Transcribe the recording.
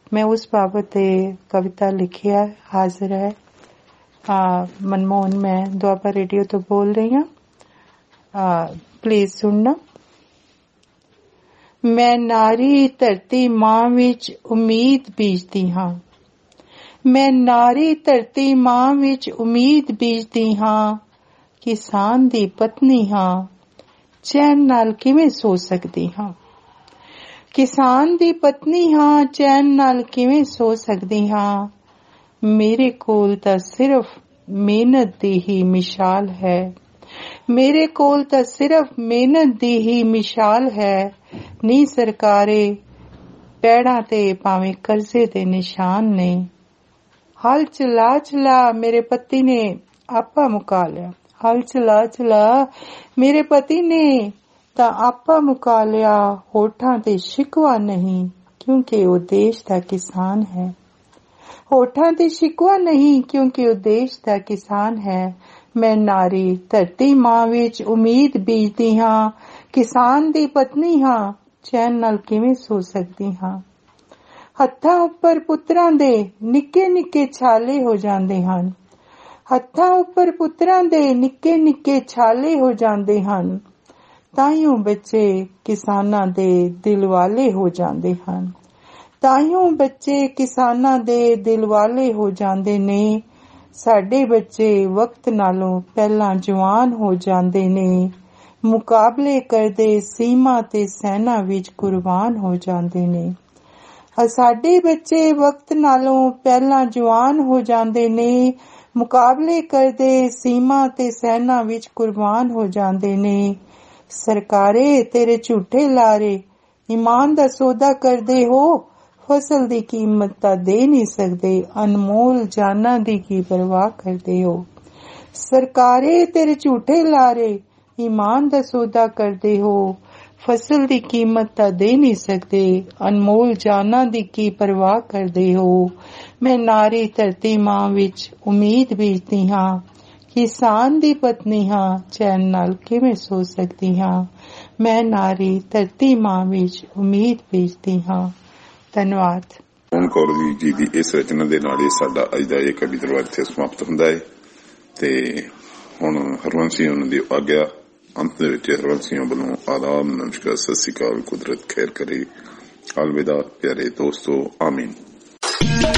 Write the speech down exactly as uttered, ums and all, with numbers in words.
मैं उस बाबत कविता लिखी है, हाजिर है। आ, मनमोहन, मैं दुआबा रेडियो तो बोल रही हूँ, प्लीज सुनना। मैं नारी धरती मां विच उम्मीद बीजदी हां, मैं नारी धरती मां विच उम्मीद बीजदी हां, किसान दी पत्नी हां, चैन नाल किवें सो सकदी हां। किसान दी पत्नी हां, चैन नाल किवें सो सकदी हां। मेरे कोल तां सिर्फ मेहनत दी ही मिसाल है, मेरे कोल तां सिर्फ मेहनत दी ही मिसाल है। नी सरकारे पैड़ां ते भावें कर्जे दे निशान ने। हल चला चला मेरे पति ने आपा मुका लिया, हल चला चला मेरे पति ने तां आपा मुका लिया। होठां ते शिकवा नहीं क्योंकि वो देश दा किसान है, होठां ते शिकवा नहीं क्योंकि वो देश दा किसान है। मैं नारी धरती मां विच उम्मीद बीजदी हां, किसान दी पत्नी हां, चैन नाल किवें सो सकदी हां। हत्थां उपर पुत्रां दे निक्के निक्के छाले हो जांदे हन, हत्थां उपर पुत्रां दे निक्के निक्के छाले हो जांदे हन। ताइयों बच्चे किसानां दे दिल वाले हो जांदे हन, ताइयों बच्चे किसानां दे दिल वाले हो जांदे ने। साडे बच्चे वक्त नालों पहला जवान हो जांदे ने, मुकाबले करदे सीमा ते सेना विच कुर्बान हो जांदे ने। साडे बच्चे वक्त नालों पहला जवान हो जांदे ने, मुकाबले करदे सीमा ते सेना विच कुर्बान हो जांदे ने। सरकारे तेरे झूठे लारे ईमान दा सौदा करदे हो, फसल दी कीमत तां दे नहीं सकदे, अनमोल जानां दी की परवाह करदे हो। सरकारे तेरे झूठे लारे ईमान दा सौदा करदे हो, फसल दी कीमत तां दे नहीं सकदे, अनमोल जानां दी की परवाह करदे हो। मैं नारी धरती मां विच उम्मीद बीजदी हां, किसान दी पत्नी हां, चैन नाल किवें सो सकदी हां। मैं नारी धरती मां विच उम्मीद बीजदी हां। धन्यवाद। मोहन कौर जी ਦੀ ਇਸ ਰਚਨਾ ਦੇ ਨਾਲ ਹੀ ਸਾਡਾ ਅੱਜ ਦਾ ਇਹ ਕਵੀ ਦਰਬਾਰ ਇੱਥੇ ਸਮਾਪਤ ਹੁੰਦਾ ਹੈ ਤੇ ਹੁਣ ਹਰਵੰਸ਼ ਸਿੰਘ ਉਹਨਾਂ ਦੀ ਆਗਿਆ। ਅੰਤ ਦੇ ਵਿੱਚ ਹਰਵੰਸ਼ ਸਿੰਘ ਵੱਲੋਂ ਆਦਾਬ, ਨਮਸਕਾਰ, ਸਤਿ ਸ੍ਰੀ ਅਕਾਲ, ਕੁਦਰਤ ਖੈਰ ਕਰੇ, ਅਲਵਿਦਾ ਪਿਆਰੇ ਦੋਸਤੋ, ਆਮੀਨ।